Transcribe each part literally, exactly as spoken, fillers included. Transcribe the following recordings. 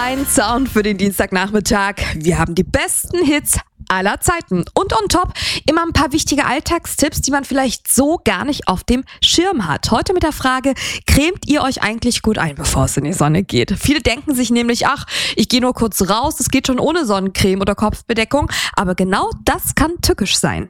Ein Sound für den Dienstagnachmittag. Wir haben die besten Hits aller Zeiten. Und on top immer ein paar wichtige Alltagstipps, die man vielleicht so gar nicht auf dem Schirm hat. Heute mit der Frage, cremt ihr euch eigentlich gut ein, bevor es in die Sonne geht? Viele denken sich nämlich, ach, ich gehe nur kurz raus, das geht schon ohne Sonnencreme oder Kopfbedeckung. Aber genau das kann tückisch sein.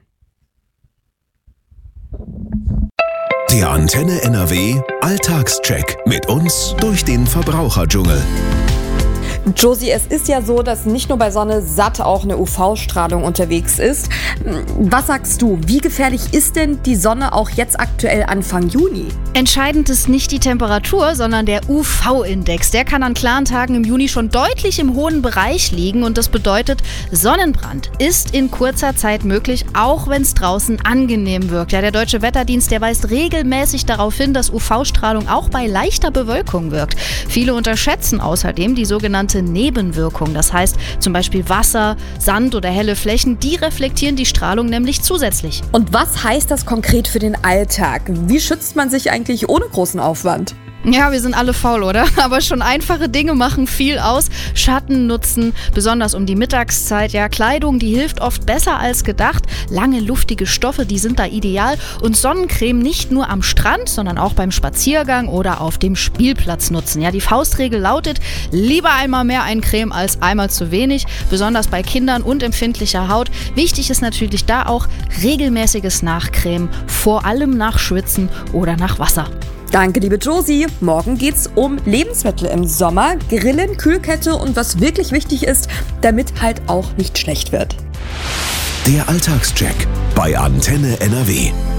Der Antenne N R W Alltagscheck mit uns durch den Verbraucherdschungel. Josie, es ist ja so, dass nicht nur bei Sonne satt auch eine U V-Strahlung unterwegs ist. Was sagst du, wie gefährlich ist denn die Sonne auch jetzt aktuell Anfang Juni? Entscheidend ist nicht die Temperatur, sondern der U V-Index. Der kann an klaren Tagen im Juni schon deutlich im hohen Bereich liegen und das bedeutet, Sonnenbrand ist in kurzer Zeit möglich, auch wenn es draußen angenehm wirkt. Ja, der Deutsche Wetterdienst, der weist regelmäßig darauf hin, dass U V-Strahlung auch bei leichter Bewölkung wirkt. Viele unterschätzen außerdem die sogenannte Nebenwirkung. Das heißt zum Beispiel Wasser, Sand oder helle Flächen, die reflektieren die Strahlung nämlich zusätzlich. Und was heißt das konkret für den Alltag? Wie schützt man sich eigentlich ohne großen Aufwand? Ja, wir sind alle faul, oder? Aber schon einfache Dinge machen viel aus. Schatten nutzen, besonders um die Mittagszeit. Ja, Kleidung, die hilft oft besser als gedacht. Lange, luftige Stoffe, die sind da ideal. Und Sonnencreme nicht nur am Strand, sondern auch beim Spaziergang oder auf dem Spielplatz nutzen. Ja, die Faustregel lautet, lieber einmal mehr Eincremen als einmal zu wenig. Besonders bei Kindern und empfindlicher Haut. Wichtig ist natürlich da auch regelmäßiges Nachcremen. Vor allem nach Schwitzen oder nach Wasser. Danke, liebe Josie. Morgen geht's um Lebensmittel im Sommer, Grillen, Kühlkette und was wirklich wichtig ist, damit halt auch nicht schlecht wird. Der Alltagscheck bei Antenne N R W.